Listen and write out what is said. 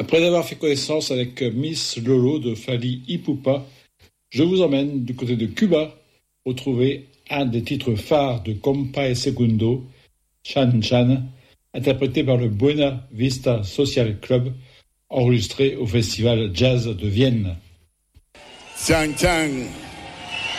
Après avoir fait connaissance avec Miss Lolo de Fally Ipupa, je vous emmène du côté de Cuba retrouver un des titres phares de Compa et Segundo, Chan Chan, interprété par le Buena Vista Social Club, enregistré au Festival Jazz de Vienne. Chan Chan.